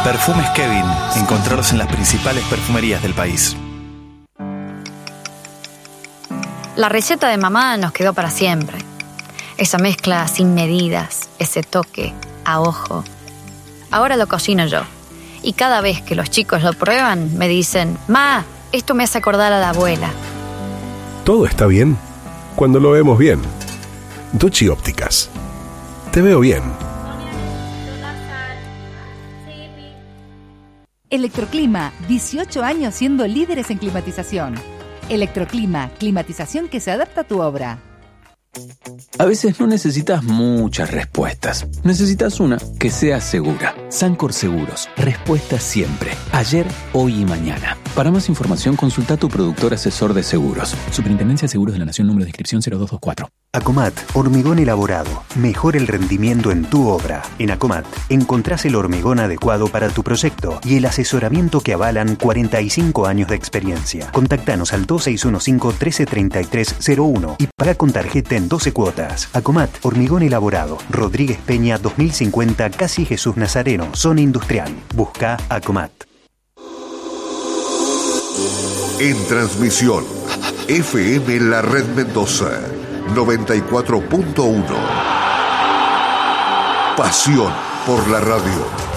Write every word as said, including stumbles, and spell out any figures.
Perfumes Kevin. Encontrarlos en las principales perfumerías del país. La receta de mamá nos quedó para siempre. Esa mezcla sin medidas, ese toque a ojo. Ahora lo cocino yo. Y cada vez que los chicos lo prueban, me dicen: «Ma, esto me hace acordar a la abuela». Todo está bien cuando lo vemos bien. Ducci Ópticas. Te veo bien. Electroclima, dieciocho años siendo líderes en climatización. Electroclima, climatización que se adapta a tu obra. A veces no necesitas muchas respuestas. Necesitas una que sea segura. Sancor Seguros. Respuesta siempre. Ayer, hoy y mañana. Para más información, consulta a tu productor asesor de seguros. Superintendencia de Seguros de la Nación, número de inscripción cero dos dos cuatro. Acomat, hormigón elaborado. Mejora el rendimiento en tu obra. En Acomat encontrás el hormigón adecuado para tu proyecto y el asesoramiento que avalan cuarenta y cinco años de experiencia. Contactanos al dos seis uno cinco, uno tres tres tres cero uno y paga con tarjeta en doce cuotas. Acomat, hormigón elaborado. Rodríguez Peña dos mil cincuenta, Casi Jesús Nazareno, zona industrial. Busca Acomat. En transmisión, F M La Red Mendoza, noventa y cuatro punto uno. Pasión por la radio.